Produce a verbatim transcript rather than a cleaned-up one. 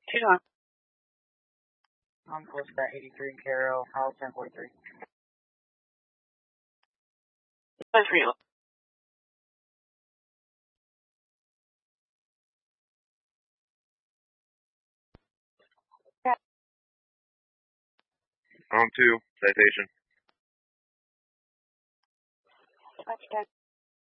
Two on. I'm close to that eighty-three Carol, House ten forty-three. That's for you. On two, citation. That's ten.